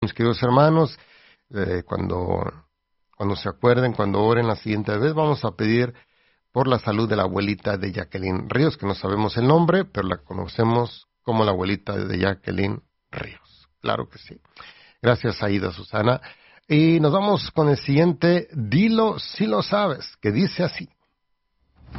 Mis queridos hermanos, cuando se acuerden, cuando oren la siguiente vez, vamos a pedir por la salud de la abuelita de Jacqueline Ríos, que no sabemos el nombre, pero la conocemos como la abuelita de Jacqueline Ríos. Claro que sí. Gracias, Aida Susana. Y nos vamos con el siguiente, dilo si lo sabes, que dice así.